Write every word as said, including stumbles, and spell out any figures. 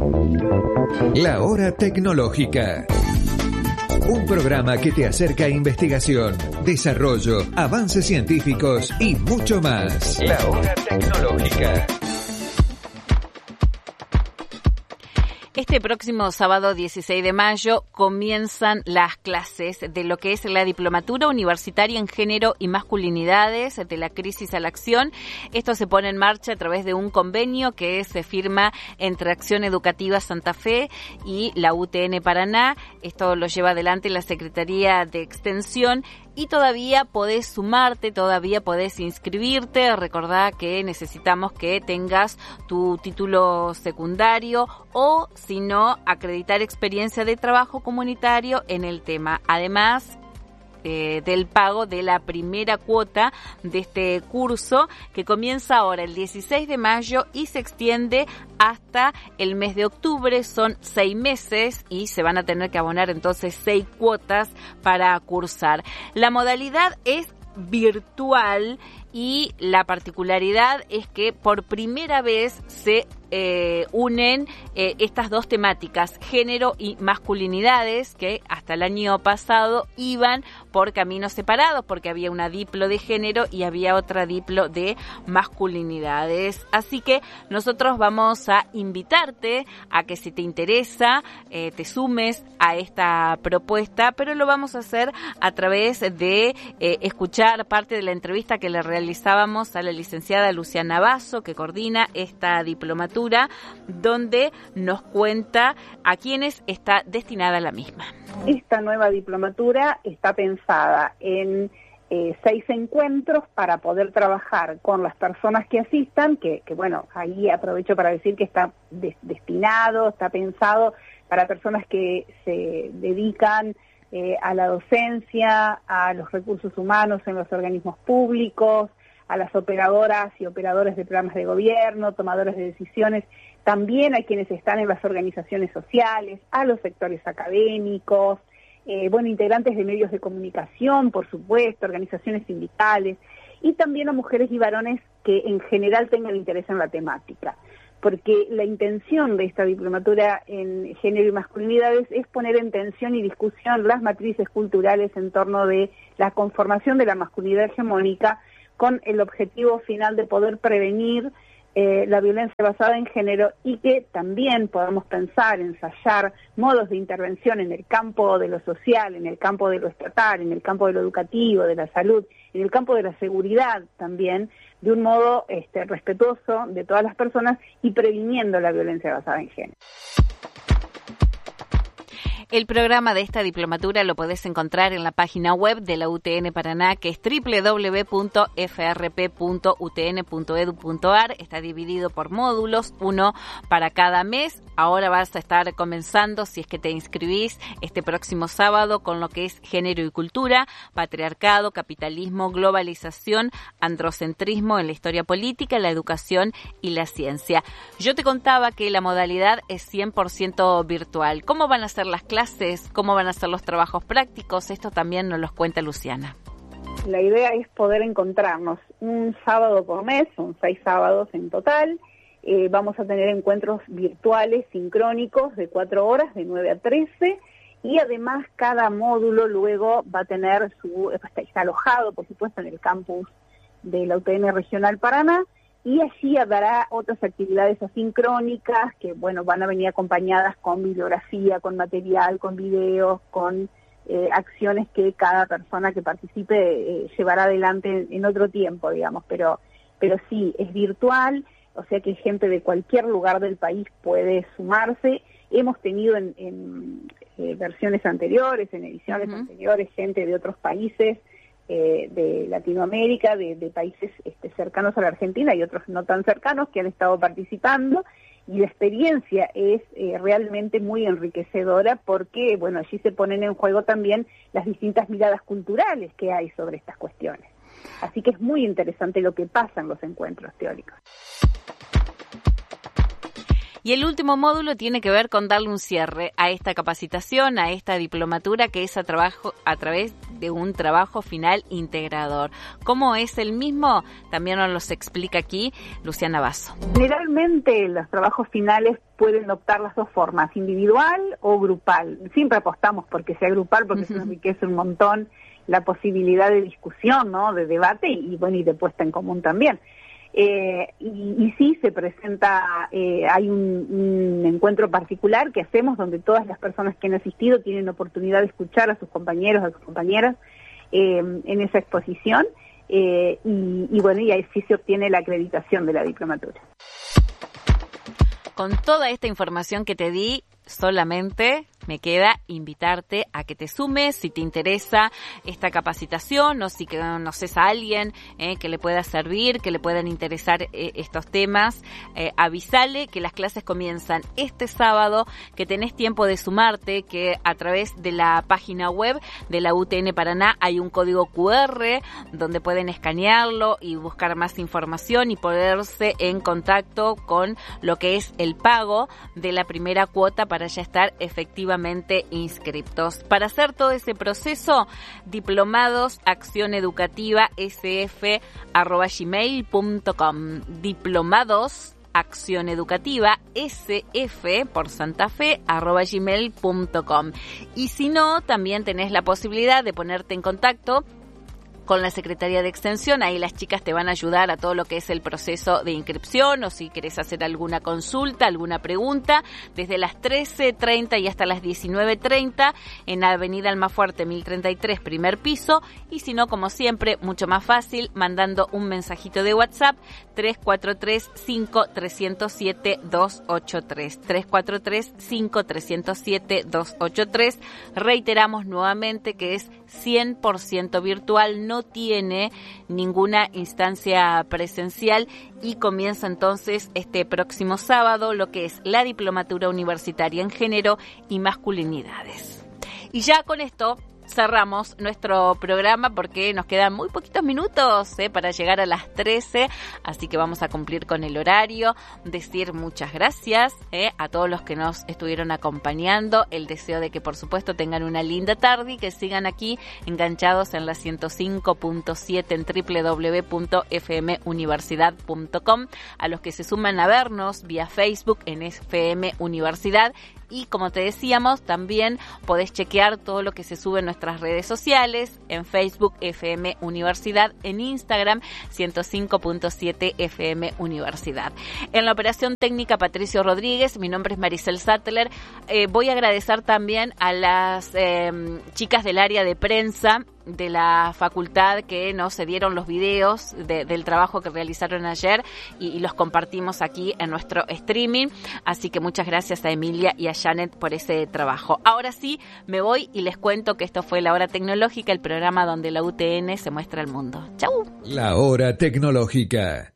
La Hora Tecnológica. Un programa que te acerca a investigación, desarrollo, avances científicos y mucho más. La Hora Tecnológica. Este próximo sábado dieciséis de mayo comienzan las clases de lo que es la Diplomatura Universitaria en Género y Masculinidades, de la crisis a la acción. Esto se pone en marcha a través de un convenio que se firma entre Acción Educativa Santa Fe y la U T N Paraná. Esto lo lleva adelante la Secretaría de Extensión. Y todavía podés sumarte, todavía podés inscribirte. Recordá que necesitamos que tengas tu título secundario o, si no, acreditar experiencia de trabajo comunitario en el tema. Además, Eh, del pago de la primera cuota de este curso que comienza ahora el dieciséis de mayo y se extiende hasta el mes de octubre. Son seis meses y se van a tener que abonar entonces seis cuotas para cursar. La modalidad es virtual y la particularidad es que por primera vez se eh, unen eh, estas dos temáticas, género y masculinidades, que hasta el año pasado iban por caminos separados porque había una diplo de género y había otra diplo de masculinidades. Así que nosotros vamos a invitarte a que, si te interesa, eh, te sumes a esta propuesta, pero lo vamos a hacer a través de eh, escuchar parte de la entrevista que le realizábamos a la licenciada Luciana Basso, que coordina esta diplomatura, donde nos cuenta a quiénes está destinada la misma. Esta nueva diplomatura está pensada en eh, seis encuentros para poder trabajar con las personas que asistan, que, que bueno, ahí aprovecho para decir que está des- destinado, está pensado para personas que se dedican eh, a la docencia, a los recursos humanos en los organismos públicos, a las operadoras y operadores de programas de gobierno, tomadores de decisiones, también a quienes están en las organizaciones sociales, a los sectores académicos, eh, bueno, integrantes de medios de comunicación, por supuesto, organizaciones sindicales, y también a mujeres y varones que en general tengan interés en la temática. Porque la intención de esta diplomatura en género y masculinidades es poner en tensión y discusión las matrices culturales en torno de la conformación de la masculinidad hegemónica, con el objetivo final de poder prevenir eh, la violencia basada en género y que también podamos pensar, ensayar modos de intervención en el campo de lo social, en el campo de lo estatal, en el campo de lo educativo, de la salud, en el campo de la seguridad también, de un modo este, respetuoso de todas las personas y previniendo la violencia basada en género. El programa de esta diplomatura lo podés encontrar en la página web de la U T N Paraná, que es doble u doble u doble u punto f r p punto u t n punto e d u punto a r. Está dividido por módulos, uno para cada mes. Ahora vas a estar comenzando, si es que te inscribís, este próximo sábado con lo que es género y cultura, patriarcado, capitalismo, globalización, androcentrismo en la historia política, la educación y la ciencia. Yo te contaba que la modalidad es cien por ciento virtual. ¿Cómo van a ser las clases? clases, cómo van a ser los trabajos prácticos? Esto también nos los cuenta Luciana. La idea es poder encontrarnos un sábado por mes, son seis sábados en total. Eh, vamos a tener encuentros virtuales, sincrónicos, de cuatro horas, de nueve a trece, y además cada módulo luego va a tener su, está alojado, por supuesto, en el campus de la U T N Regional Paraná, y allí habrá otras actividades asincrónicas que, bueno, van a venir acompañadas con bibliografía, con material, con videos, con eh, acciones que cada persona que participe eh, llevará adelante en, en otro tiempo, digamos, pero, pero sí, es virtual, o sea que gente de cualquier lugar del país puede sumarse. Hemos tenido en, en eh, versiones anteriores, en ediciones uh-huh. anteriores, gente de otros países, Eh, de Latinoamérica, de, de países este, cercanos a la Argentina y otros no tan cercanos que han estado participando, y la experiencia es eh, realmente muy enriquecedora porque, bueno, allí se ponen en juego también las distintas miradas culturales que hay sobre estas cuestiones. Así que es muy interesante lo que pasa en los encuentros teóricos. Y el último módulo tiene que ver con darle un cierre a esta capacitación, a esta diplomatura que es a, trabajo, a través de un trabajo final integrador. ¿Cómo es el mismo? También nos los explica aquí Luciana Basso. Generalmente los trabajos finales pueden optar las dos formas, individual o grupal. Siempre apostamos porque sea grupal, porque uh-huh. eso enriquece un montón la posibilidad de discusión, ¿no? De debate y, bueno, y de puesta en común también. Eh, y, y sí se presenta, eh, hay un, un encuentro particular que hacemos donde todas las personas que han asistido tienen oportunidad de escuchar a sus compañeros, a sus compañeras eh, en esa exposición eh, y, y bueno, y ahí sí se obtiene la acreditación de la diplomatura. Con toda esta información que te di, solamente me queda invitarte a que te sumes si te interesa esta capacitación o si conoces a alguien eh, que le pueda servir, que le puedan interesar eh, estos temas. Eh, avísale que las clases comienzan este sábado, que tenés tiempo de sumarte, que a través de la página web de la U T N Paraná hay un código cu erre donde pueden escanearlo y buscar más información y ponerse en contacto con lo que es el pago de la primera cuota para ya estar efectivamente inscriptos. Para hacer todo ese proceso, diplomados acción educativa sf arroba gmail punto com, diplomados acción educativa sf por Santa Fe arroba gmail punto com. Y si no, también tenés la posibilidad de ponerte en contacto con la Secretaría de Extensión. Ahí las chicas te van a ayudar a todo lo que es el proceso de inscripción o si querés hacer alguna consulta, alguna pregunta, desde las trece treinta y hasta las diecinueve treinta en Avenida Almafuerte mil treinta y tres, primer piso, y si no, como siempre, mucho más fácil, mandando un mensajito de WhatsApp tres cuatro tres, cinco tres cero siete, dos ocho tres, tres cuatro tres, cinco tres cero siete, dos ocho tres. Reiteramos nuevamente que es cien por ciento virtual, no tiene ninguna instancia presencial y comienza entonces este próximo sábado lo que es la diplomatura universitaria en género y masculinidades. Y ya con esto cerramos nuestro programa porque nos quedan muy poquitos minutos eh, para llegar a las trece, así que vamos a cumplir con el horario, decir muchas gracias eh, a todos los que nos estuvieron acompañando, el deseo de que por supuesto tengan una linda tarde y que sigan aquí enganchados en la ciento cinco punto siete en doble u doble u doble u punto f m universidad punto com, a los que se suman a vernos vía Facebook en F M Universidad. Y como te decíamos, también podés chequear todo lo que se sube en nuestras redes sociales, en Facebook F M Universidad, en Instagram ciento cinco punto siete F M Universidad. En la operación técnica Patricio Rodríguez, mi nombre es Maricel Sattler. Eh, voy a agradecer también a las eh, chicas del área de prensa de la facultad que nos cedieron los videos de, del trabajo que realizaron ayer y, y los compartimos aquí en nuestro streaming, así que muchas gracias a Emilia y a Janet por ese trabajo. Ahora sí, me voy y les cuento que esto fue La Hora Tecnológica, el programa donde la U T N se muestra al mundo. ¡Chau! La Hora Tecnológica.